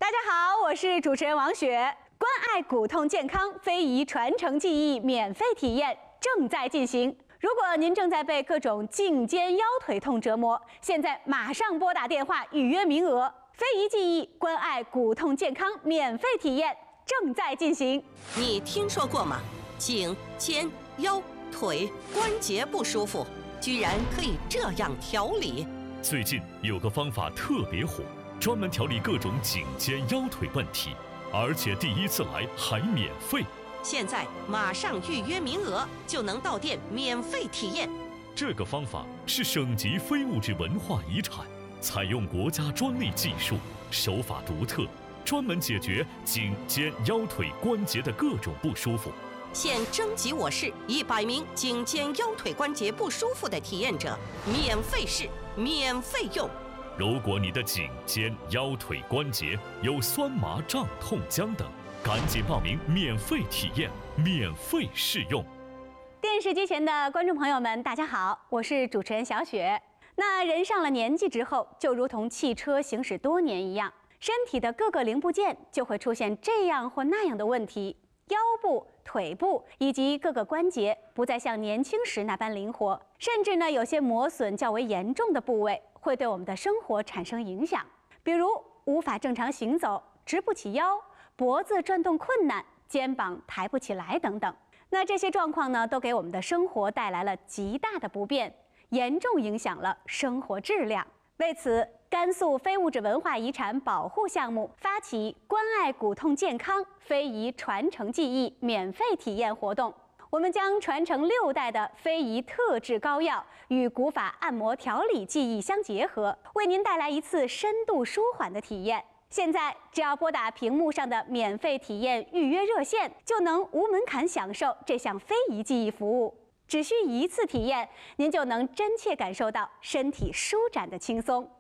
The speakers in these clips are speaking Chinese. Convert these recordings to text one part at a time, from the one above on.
大家好，我是主持人王雪。关爱骨痛健康非遗传承技艺免费体验正在进行。如果您正在被各种颈肩腰腿痛折磨，现在马上拨打电话预约名额。非遗技艺关爱骨痛健康免费体验正在进行。 你听说过吗？颈、肩、腰、腿关节不舒服，居然可以这样调理。 最近有个方法特别火，专门调理各种颈肩腰腿问题，而且第一次来还免费。 现在马上预约名额，就能到店免费体验。 这个方法是省级非物质文化遗产，采用国家专利技术，手法独特，专门解决颈肩腰腿关节的各种不舒服。 现征集我市100名颈肩腰腿关节不舒服的体验者，免费试，免费用。 如果你的颈肩腰腿关节有酸麻胀痛僵等，赶紧报名免费体验，免费试用。 电视机前的观众朋友们，大家好，我是主持人小雪。那人上了年纪之后，就如同汽车行驶多年一样，身体的各个零部件就会出现这样或那样的问题，腰部、腿部以及各个关节不再像年轻时那般灵活，甚至呢，有些磨损较为严重的部位会对我们的生活产生影响，比如无法正常行走、直不起腰、脖子转动困难、肩膀抬不起来等等。那这些状况呢，都给我们的生活带来了极大的不便，严重影响了生活质量。为此，甘肃非物质文化遗产保护项目发起关爱骨痛健康非遗传承技艺免费体验活动。我们将传承6代的非遗特制膏药与古法按摩调理技艺相结合，为您带来一次深度舒缓的体验。现在只要拨打屏幕上的免费体验预约热线，就能无门槛享受这项非遗技艺服务。只需一次体验，您就能真切感受到身体舒展的轻松。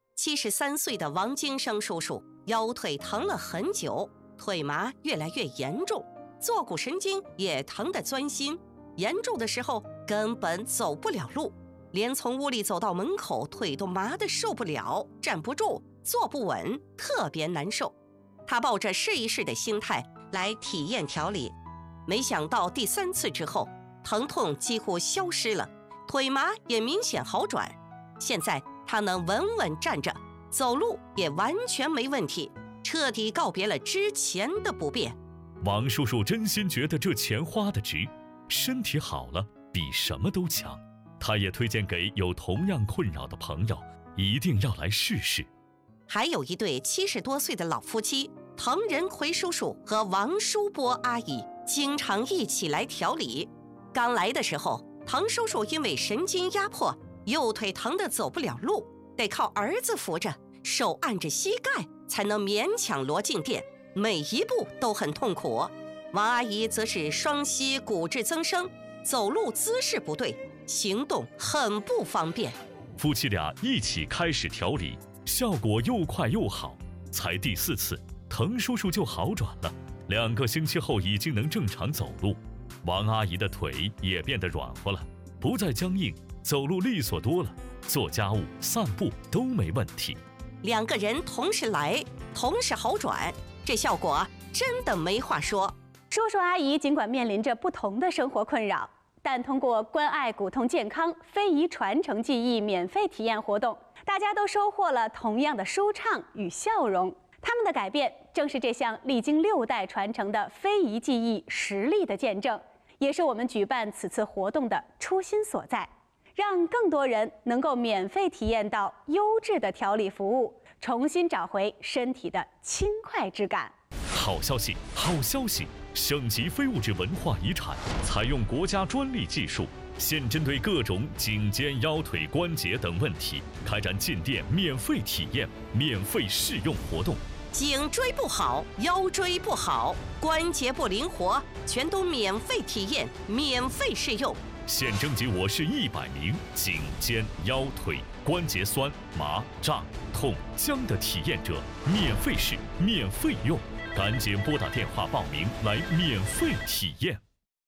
73岁的王金生叔叔腰腿疼了很久，腿麻越来越严重，坐骨神经也疼得钻心，严重的时候根本走不了路，连从屋里走到门口腿都麻得受不了，站不住，坐不稳，特别难受。他抱着试一试的心态来体验调理，没想到第3次之后，疼痛几乎消失了，腿麻也明显好转。现在他能稳稳站着，走路也完全没问题，彻底告别了之前的不便。 王叔叔真心觉得这钱花得值，身体好了比什么都强。他也推荐给有同样困扰的朋友，一定要来试试。 还有一对70多岁的老夫妻，滕仁奎叔叔和王淑波阿姨经常一起来调理。刚来的时候，滕叔叔因为神经压迫，右腿疼得走不了路，得靠儿子扶着，手按着膝盖才能勉强挪进店，每一步都很痛苦。王阿姨则是双膝骨质增生，走路姿势不对，行动很不方便。 夫妻俩一起开始调理，效果又快又好，才第4次，滕叔叔就好转了，2个星期后已经能正常走路。王阿姨的腿也变得软和了，不再僵硬，走路利索多了，做家务、散步都没问题。 2个人同时来，同时好转，这效果真的没话说。 叔叔阿姨尽管面临着不同的生活困扰，但通过关爱骨痛健康非遗传承技艺免费体验活动，大家都收获了同样的舒畅与笑容。他们的改变正是这项历经6代传承的非遗技艺实力的见证，也是我们举办此次活动的初心所在，让更多人能够免费体验到优质的调理服务，重新找回身体的轻快之感。 好消息，好消息！省级非物质文化遗产采用国家专利技术，现针对各种颈肩腰腿关节等问题，开展进店免费体验、免费试用活动。 颈椎不好，腰椎不好，关节不灵活，全都免费体验，免费试用。 现征集我市100名颈肩腰腿关节酸麻胀痛僵的体验者，免费试，免费用。赶紧拨打电话报名来免费体验。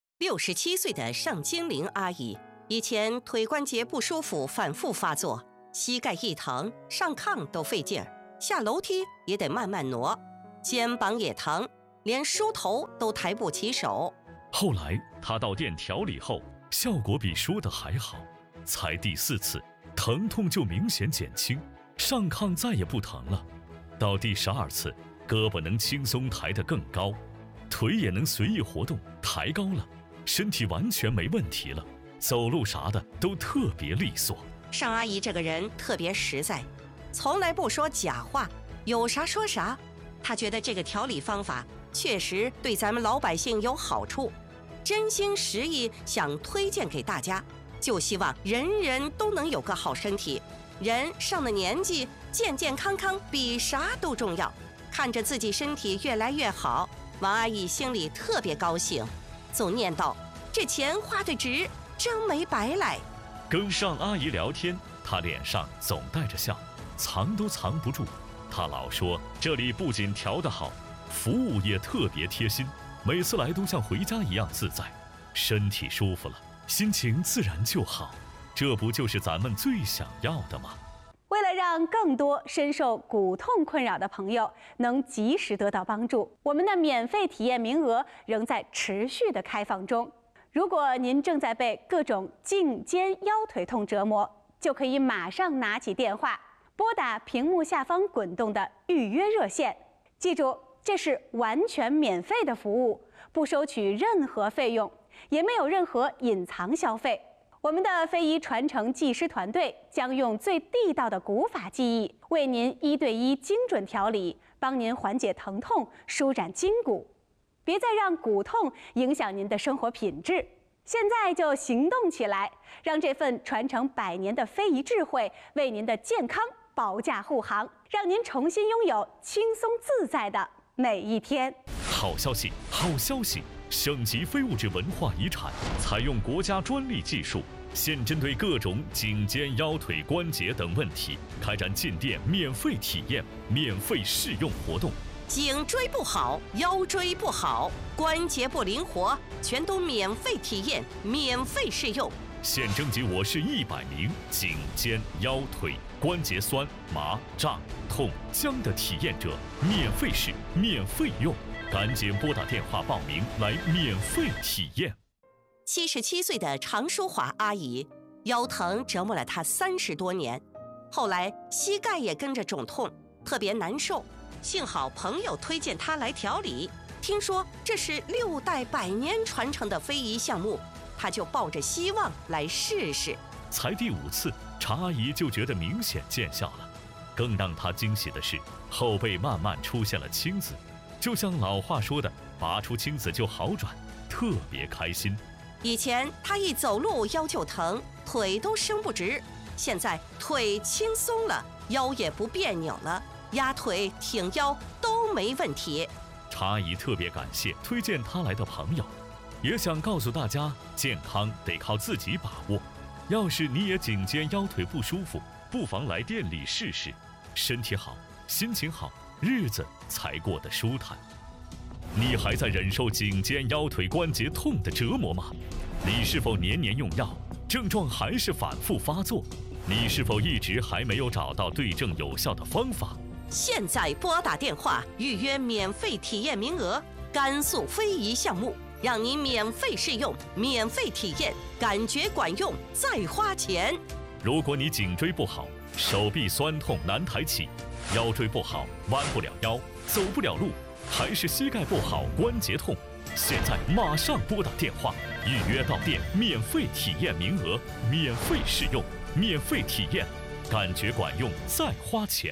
67岁的尚金玲阿姨，以前腿关节不舒服反复发作，膝盖一疼，上炕都费劲儿，下楼梯也得慢慢挪。 肩膀也疼，连梳头都抬不起手。 后来他到店调理后，效果比说的还好，才第4次，疼痛就明显减轻，上炕再也不疼了。到第12次，胳膊能轻松抬得更高，腿也能随意活动，抬高了，身体完全没问题了，走路啥的都特别利索。 尚阿姨这个人特别实在，从来不说假话，有啥说啥。她觉得这个调理方法确实对咱们老百姓有好处，真心实意想推荐给大家，就希望人人都能有个好身体。人上了年纪，健健康康比啥都重要。看着自己身体越来越好，王阿姨心里特别高兴，总念叨：这钱花得值，真没白来。 跟尚阿姨聊天，她脸上总带着笑，藏都藏不住。她老说这里不仅调得好，服务也特别贴心，每次来都像回家一样自在，身体舒服了，心情自然就好。这不就是咱们最想要的吗？ 为了让更多深受骨痛困扰的朋友能及时得到帮助，我们的免费体验名额仍在持续的开放中。如果您正在被各种颈肩腰腿痛折磨，就可以马上拿起电话，拨打屏幕下方滚动的预约热线。记住，这是完全免费的服务，不收取任何费用，也没有任何隐藏消费。我们的非遗传承技师团队将用最地道的古法技艺，为您1对1精准调理，帮您缓解疼痛，舒展筋骨。别再让骨痛影响您的生活品质，现在就行动起来，让这份传承100年的非遗智慧为您的健康保驾护航，让您重新拥有轻松自在的每一天。 好消息，好消息！省级非物质文化遗产采用国家专利技术，现针对各种颈肩腰腿关节等问题，开展进店免费体验、免费试用活动。 颈椎不好，腰椎不好，关节不灵活，全都免费体验、免费试用。 现征集我市100名颈肩腰腿关节酸、麻、胀、痛、僵的体验者，免费试、免费用。赶紧拨打电话报名来免费体验。 77岁的常淑华阿姨，腰疼折磨了她30多年，后来膝盖也跟着肿痛，特别难受。幸好朋友推荐她来调理，听说这是6代100年传承的非遗项目，她就抱着希望来试试。 才第5次，常阿姨就觉得明显见效了。更让她惊喜的是，后背慢慢出现了青紫。就像老话说的，拔出青紫就好转，特别开心。 以前他一走路腰就疼，腿都伸不直，现在腿轻松了，腰也不别扭了，压腿挺腰都没问题。 常阿姨特别感谢推荐她来的朋友，也想告诉大家，健康得靠自己把握。要是你也颈肩腰腿不舒服，不妨来店里试试，身体好，心情好，日子才过得舒坦。你还在忍受颈肩腰腿关节痛的折磨吗？你是否年年用药，症状还是反复发作？你是否一直还没有找到对症有效的方法？ 现在拨打电话预约免费体验名额，甘肃非遗项目，让你免费试用、免费体验，感觉管用再花钱。 如果你颈椎不好，手臂酸痛难抬起，腰椎不好弯不了腰，走不了路，还是膝盖不好关节痛，现在马上拨打电话预约到店，免费体验名额，免费试用，免费体验，感觉管用再花钱。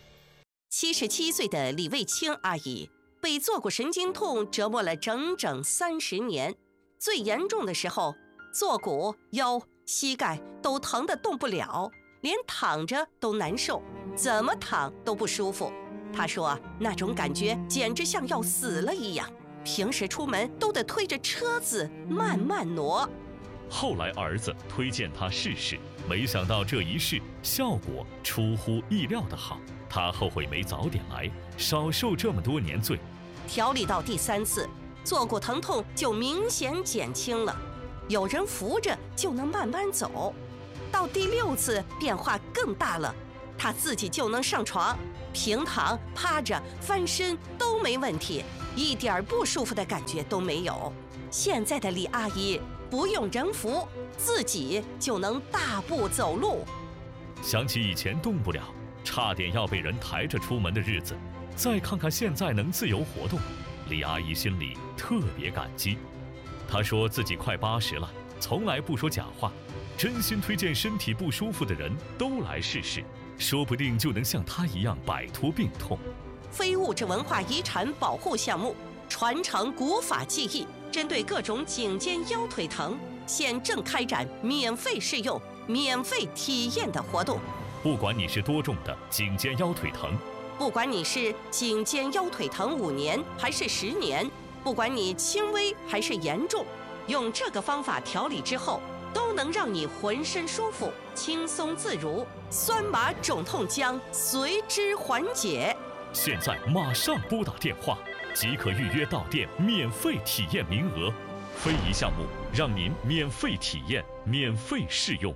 77岁的李卫清阿姨被坐骨神经痛折磨了整整30年，最严重的时候，坐骨、腰、膝盖都疼得动不了，连躺着都难受，怎么躺都不舒服。她说那种感觉简直像要死了一样，平时出门都得推着车子慢慢挪。 后来儿子推荐她试试，没想到这一试效果出乎意料的好，她后悔没早点来，少受这么多年罪。 调理到第3次，坐骨疼痛就明显减轻了，有人扶着就能慢慢走。到第6次变化更大了，她自己就能上床， 平躺、趴着、翻身都没问题，一点不舒服的感觉都没有。现在的李阿姨不用人扶，自己就能大步走路。 想起以前动不了，差点要被人抬着出门的日子，再看看现在能自由活动，李阿姨心里特别感激。她说自己快80了，从来不说假话，真心推荐身体不舒服的人都来试试，说不定就能像她一样摆脱病痛。 非物质文化遗产保护项目，传承古法技艺，针对各种颈肩腰腿疼，现正开展免费试用、免费体验的活动。 不管你是多重的颈肩腰腿疼， 不管你是颈肩腰腿疼5年还是10年，不管你轻微还是严重，用这个方法调理之后，都能让你浑身舒服、轻松自如，酸麻肿痛将随之缓解。 现在马上拨打电话，即可预约到店免费体验名额。非遗项目让您免费体验、免费试用。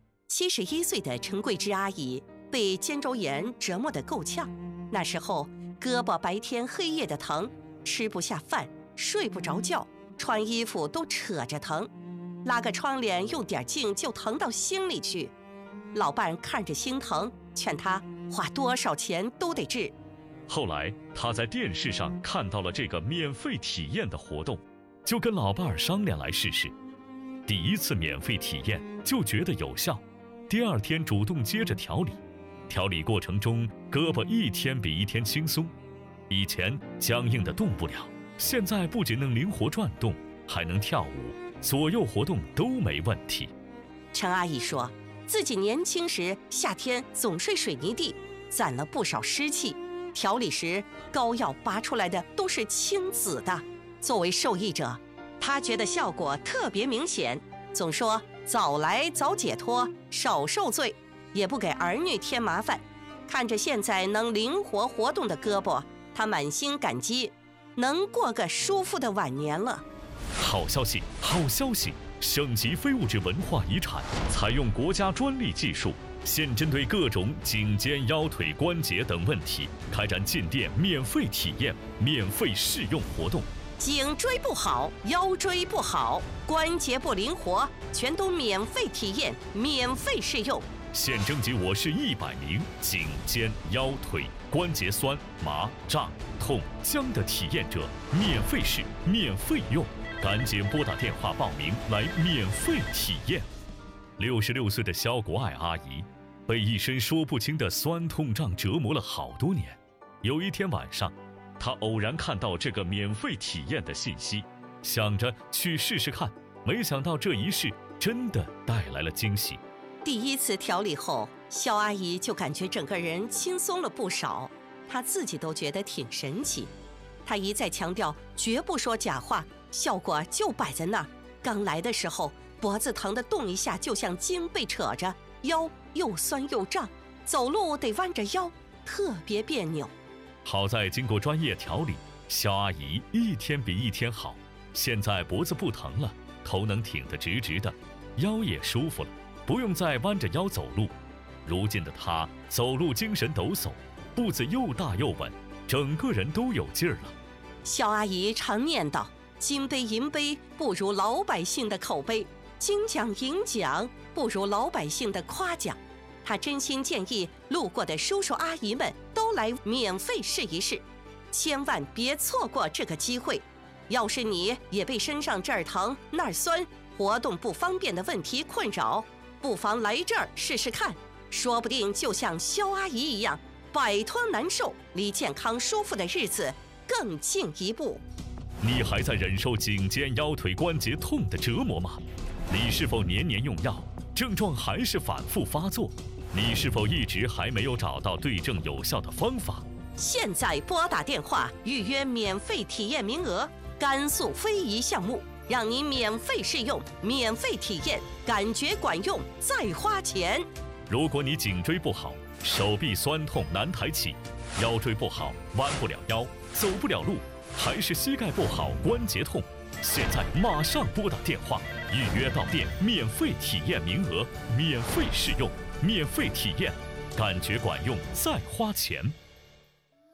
71岁的陈桂芝阿姨被肩周炎折磨得够呛，那时候胳膊白天黑夜的疼，吃不下饭，睡不着觉，穿衣服都扯着疼，拉个窗帘用点劲就疼到心里去。老伴看着心疼，劝她花多少钱都得治。 后来他在电视上看到了这个免费体验的活动，就跟老伴儿商量来试试。第一次免费体验就觉得有效，第2天主动接着调理。调理过程中，胳膊一天比一天轻松，以前僵硬的动不了，现在不仅能灵活转动，还能跳舞，左右活动都没问题。 陈阿姨说，自己年轻时夏天总睡水泥地，攒了不少湿气，调理时膏药拔出来的都是青紫的。作为受益者，她觉得效果特别明显，总说早来早解脱，少受罪，也不给儿女添麻烦。看着现在能灵活活动的胳膊，她满心感激，能过个舒服的晚年了。 好消息，好消息！省级非物质文化遗产采用国家专利技术，现针对各种颈肩腰腿关节等问题，开展进店免费体验、免费试用活动。 颈椎不好，腰椎不好，关节不灵活，全都免费体验、免费试用。 现征集我市100名颈肩腰腿关节酸麻胀痛僵的体验者，免费试、免费用，赶紧拨打电话报名来免费体验。66岁的肖国爱阿姨被一身说不清的酸痛胀折磨了好多年。有一天晚上，她偶然看到这个免费体验的信息，想着去试试看，没想到这一试真的带来了惊喜。 第1次调理后，肖阿姨就感觉整个人轻松了不少，她自己都觉得挺神奇。她一再强调绝不说假话，效果就摆在那儿。刚来的时候，脖子疼得动一下就像筋被扯着，腰又酸又胀，走路得弯着腰，特别别扭。 好在经过专业调理，肖阿姨一天比一天好，现在脖子不疼了，头能挺得直直的，腰也舒服了，不用再弯着腰走路。如今的她走路精神抖擞，步子又大又稳，整个人都有劲儿了。 肖阿姨常念叨，金杯银杯不如老百姓的口碑，金奖银奖不如老百姓的夸奖。她真心建议路过的叔叔阿姨们都来免费试一试，千万别错过这个机会。要是你也被身上这儿疼那儿酸、活动不方便的问题困扰，不妨来这儿试试看，说不定就像肖阿姨一样，摆脱难受，离健康舒服的日子更进一步。 你还在忍受颈肩腰腿关节痛的折磨吗？你是否年年用药，症状还是反复发作？你是否一直还没有找到对症有效的方法？ 现在拨打电话预约免费体验名额，甘肃非遗项目，让您免费试用、免费体验，感觉管用再花钱。 如果你颈椎不好，手臂酸痛难抬起，腰椎不好弯不了腰，走不了路，还是膝盖不好关节痛，现在马上拨打电话预约到店免费体验名额，免费试用、免费体验，感觉管用再花钱。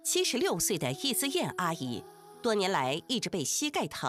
76岁的易思燕阿姨，多年来一直被膝盖疼